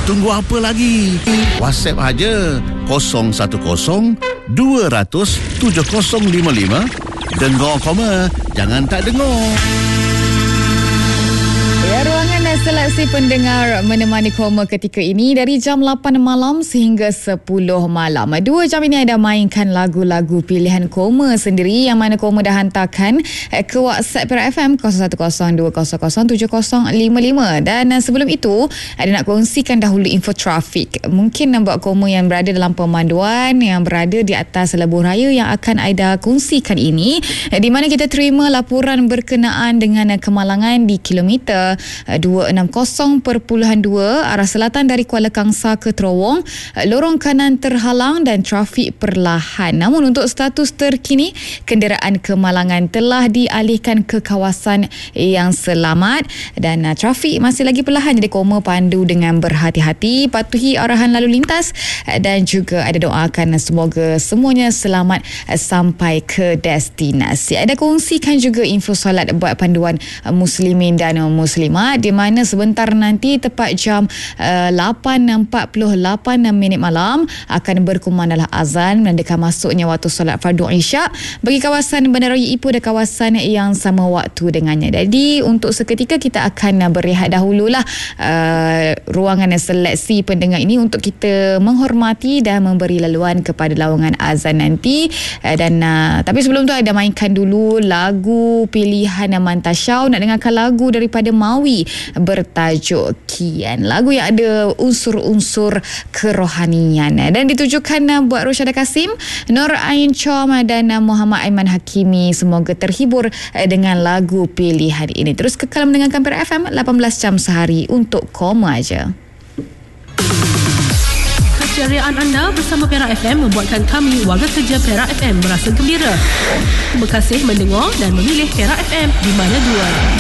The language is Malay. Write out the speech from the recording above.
Tunggu apa lagi? WhatsApp aja 010-200-7055. Dengar koma, jangan tak dengar. Ya, ruangan dan seleksi pendengar menemani koma ketika ini dari jam 8 malam sehingga 10 malam. 2 jam ini ada mainkan lagu-lagu pilihan koma sendiri yang mana koma dah hantarkan ke WhatsApp Perak FM 0102007055. Dan sebelum itu ada nak kongsikan dahulu info trafik. Mungkin buat koma yang berada dalam pemanduan, yang berada di atas lebuh raya yang akan Aida kongsikan ini, di mana kita terima laporan berkenaan dengan kemalangan di kilometer 260.2 arah selatan dari Kuala Kangsar ke Terowong. Lorong kanan terhalang dan trafik perlahan. Namun untuk status terkini, kenderaan kemalangan telah dialihkan ke kawasan yang selamat dan trafik masih lagi perlahan. Jadi koma pandu dengan berhati-hati, patuhi arahan lalu lintas dan juga ada doakan semoga semuanya selamat sampai ke destinasi. Ada kongsikan juga info solat buat panduan muslimin dan muslimat, di mana sebentar nanti tepat jam 8.48 malam akan berkumandanglah azan menandakan masuknya waktu solat fardu Isyak bagi kawasan Bandaraya Ipoh dan kawasan yang sama waktu dengannya. Jadi untuk seketika kita akan berehat dahululah ruangan seleksi pendengar ini untuk kita menghormati dan memberi laluan kepada lawangan azan nanti. Dan tapi sebelum tu ada mainkan dulu lagu pilihan Mantasyau. Nak dengarkan lagu daripada Mawi bertajuk Kian, lagu yang ada unsur-unsur kerohanian dan ditujukan buat Rosyada Kasim, Nur Ain Chom dan Muhammad Aiman Hakimi. Semoga terhibur dengan lagu pilihan ini. Terus kekal mendengarkan Perak FM 18 jam sehari untuk koma aja. Keceriaan anda bersama Perak FM membuatkan kami, warga kerja Perak FM, merasa gembira. Terima kasih mendengar dan memilih Perak FM di mana dua.